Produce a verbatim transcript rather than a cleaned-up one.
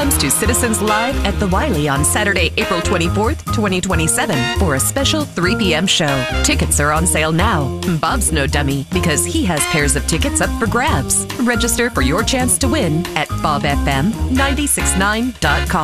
comes to Citizens Live at the Wiley on Saturday, April twenty-fourth, twenty twenty-seven for a special three p.m. show. Tickets are on sale now. Bob's no dummy because he has pairs of tickets up for grabs. Register for your chance to win at bob f m nine six nine dot com.